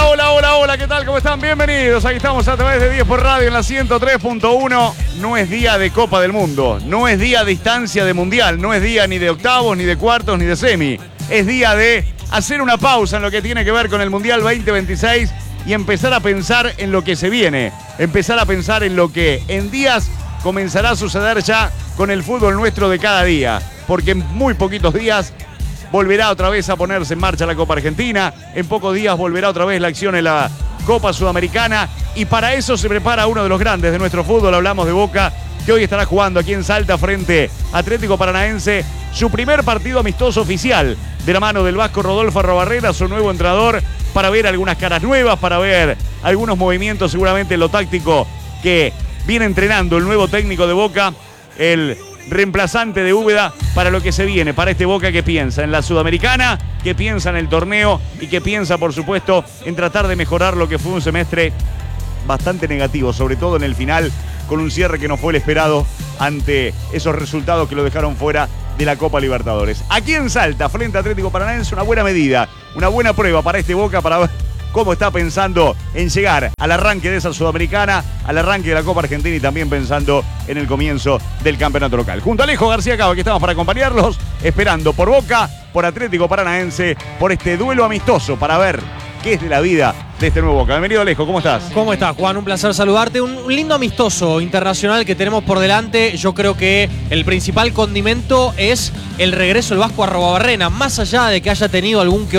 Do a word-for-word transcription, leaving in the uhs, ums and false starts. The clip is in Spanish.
hola, hola, hola, ¿qué tal? ¿Cómo están? Bienvenidos. Aquí estamos a través de diez por Radio en la ciento tres punto uno. No es día de Copa del Mundo, no es día de instancia de Mundial, no es día ni de octavos, ni de cuartos, ni de semi. Es día de hacer una pausa en lo que tiene que ver con el Mundial veinte veintiséis y empezar a pensar en lo que se viene. Empezar a pensar en lo que en días comenzará a suceder ya con el fútbol nuestro de cada día. Porque en muy poquitos días volverá otra vez a ponerse en marcha la Copa Argentina. En pocos días volverá otra vez la acción en la Copa Sudamericana. Y para eso se prepara uno de los grandes de nuestro fútbol. Hablamos de Boca, que hoy estará jugando aquí en Salta frente a Atlético Paranaense. Su primer partido amistoso oficial de la mano del vasco Rodolfo Arruabarrena, su nuevo entrenador, para ver algunas caras nuevas, para ver algunos movimientos seguramente en lo táctico que viene entrenando el nuevo técnico de Boca, el reemplazante de Úbeda, para lo que se viene, para este Boca que piensa en la Sudamericana, que piensa en el torneo y que piensa, por supuesto, en tratar de mejorar lo que fue un semestre bastante negativo, sobre todo en el final, con un cierre que no fue el esperado ante esos resultados que lo dejaron fuera de la Copa Libertadores. Aquí en Salta, frente a Atlético Paranaense, una buena medida, una buena prueba para este Boca, para ver cómo está pensando en llegar al arranque de esa Sudamericana, al arranque de la Copa Argentina y también pensando en el comienzo del campeonato local. Junto a Alejo García Cava, aquí estamos para acompañarlos, esperando por Boca, por Atlético Paranaense, por este duelo amistoso para ver qué es de la vida de este nuevo Boca. Bienvenido, Alejo, ¿cómo estás? ¿Cómo estás, Juan? Un placer saludarte. Un, un lindo amistoso internacional que tenemos por delante. Yo creo que el principal condimento es el regreso del vasco Arruabarrena, más allá de que haya tenido algún que